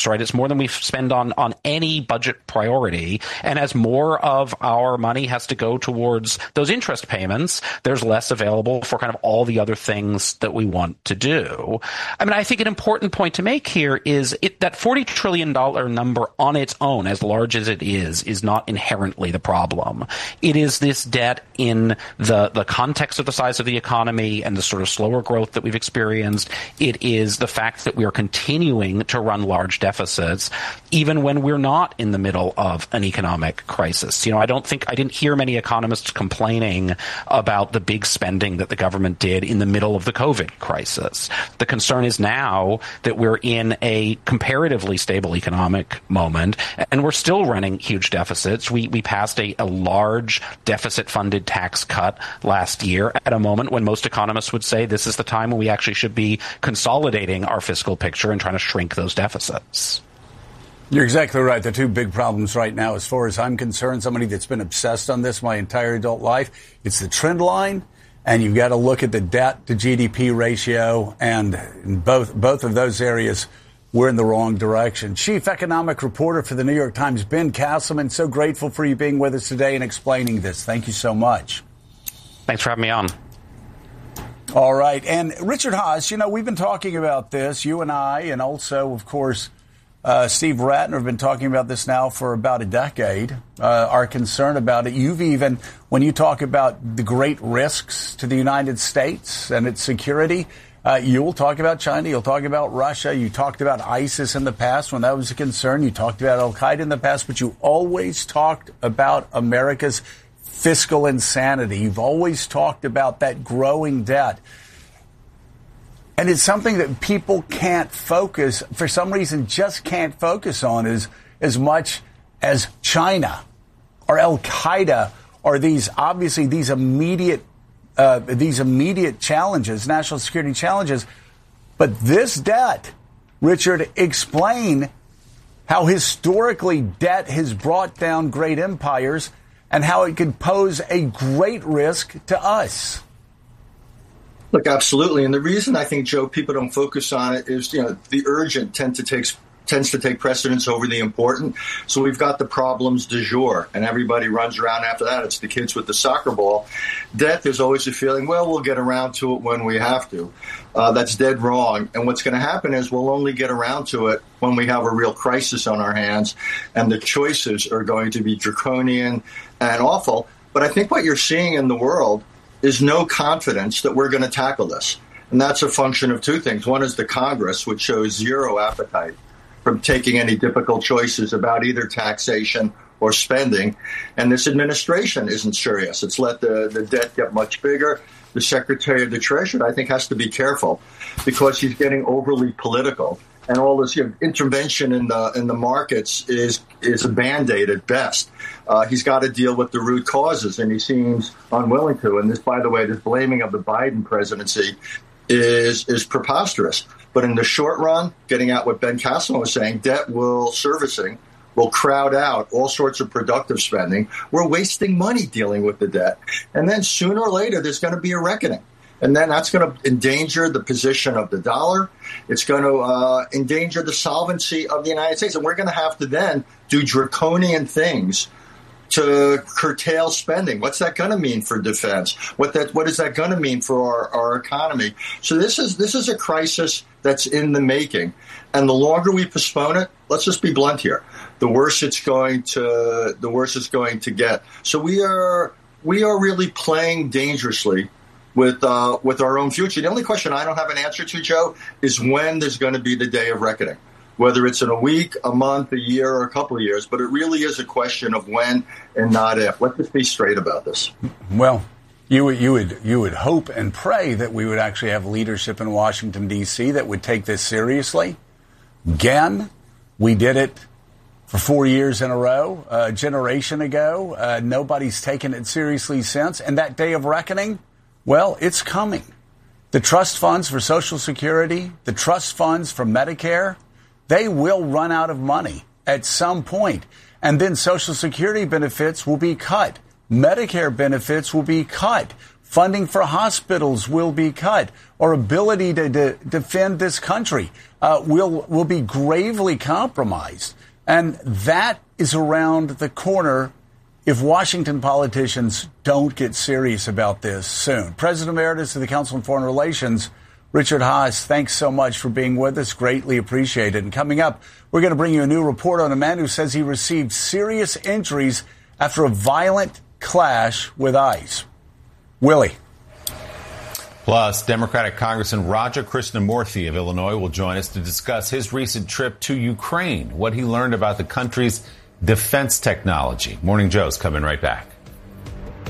defense, right? It's more than we spend on any budget priority. And as more of our money has to go towards those interest payments, there's less available for kind of all the other things that we want to do. I mean, I think an important point to make here is that $40 trillion number on its own, as large as it is not inherently the problem. It is this debt in the context of the size of the economy and the sort of slower growth that we've experienced. It is the fact that we are continuing to run large deficits, even when we're not in the middle of an economic crisis. I didn't hear many economists complaining about the big spending that the government did in the middle of the COVID crisis. The concern is now that we're in a comparatively stable economic moment, and we're still running huge deficits. We passed a large deficit-funded tax cut last year at a moment when most economists would say this is the time when we actually should be consolidating our fiscal picture and trying to shrink those deficits. You're exactly right. The two big problems right now, as far as I'm concerned, somebody that's been obsessed on this my entire adult life, it's the trend line, and you've got to look at the debt to GDP ratio, and in both of those areas, we're in the wrong direction. Chief Economic Reporter for the New York Times, Ben Castleman, so grateful for you being with us today and explaining this. Thank you so much. Thanks for having me on. All right. And Richard Haass, we've been talking about this, you and I, and also, of course, Steve Rattner have been talking about this now for about a decade, our concern about it. You've even, when you talk about the great risks to the United States and its security, you'll talk about China, you'll talk about Russia, you talked about ISIS in the past when that was a concern, you talked about Al-Qaeda in the past, but you always talked about America's fiscal insanity. You've always talked about that growing debt. And it's something that people can't focus, for some reason, just can't focus on as much as China or Al-Qaeda or these immediate challenges, national security challenges. But this debt, Richard, explain how historically debt has brought down great empires and how it could pose a great risk to us. Look, absolutely. And the reason I think, Joe, people don't focus on it is, the urgent tends to take precedence over the important. So we've got the problems du jour, and everybody runs around after that. It's the kids with the soccer ball. Debt, there's always a feeling, well, we'll get around to it when we have to. That's dead wrong. And what's going to happen is we'll only get around to it when we have a real crisis on our hands, and the choices are going to be draconian and awful. But I think what you're seeing in the world is no confidence that we're going to tackle this. And that's a function of two things. One is the Congress, which shows zero appetite from taking any difficult choices about either taxation or spending. And this administration isn't serious. It's let the debt get much bigger. The Secretary of the Treasury, I think, has to be careful because he's getting overly political. And all this intervention in the markets is a Band-Aid at best. He's got to deal with the root causes, and he seems unwilling to. And this, by the way, this blaming of the Biden presidency is preposterous. But in the short run, getting out what Ben Castleman was saying, servicing will crowd out all sorts of productive spending. We're wasting money dealing with the debt. And then sooner or later, there's going to be a reckoning. And then that's going to endanger the position of the dollar. It's going to endanger the solvency of the United States. And we're going to have to then do draconian things to curtail spending. What's that going to mean for defense? What is that going to mean for our economy? So this is a crisis that's in the making. And the longer we postpone it, let's just be blunt here, the worse it's going to get. So we are really playing dangerously with our own future. The only question I don't have an answer to, Joe, is when there's going to be the day of reckoning, whether it's in a week, a month, a year, or a couple of years. But it really is a question of when and not if. Let's just be straight about this. Well, you would hope and pray that we would actually have leadership in Washington, D.C. that would take this seriously. Again, we did it for 4 years in a row, a generation ago. Nobody's taken it seriously since. And that day of reckoning, well, it's coming. The trust funds for Social Security, the trust funds for Medicare, they will run out of money at some point. And then Social Security benefits will be cut. Medicare benefits will be cut. Funding for hospitals will be cut. Our ability to defend this country will be gravely compromised. And that is around the corner if Washington politicians don't get serious about this soon. President Emeritus of the Council on Foreign Relations, Richard Haass, thanks so much for being with us. Greatly appreciated. And coming up, we're going to bring you a new report on a man who says he received serious injuries after a violent clash with ICE. Willie. Plus, Democratic Congressman Raja Krishnamurthy of Illinois will join us to discuss his recent trip to Ukraine, what he learned about the country's defense technology. Morning Joe's coming right back.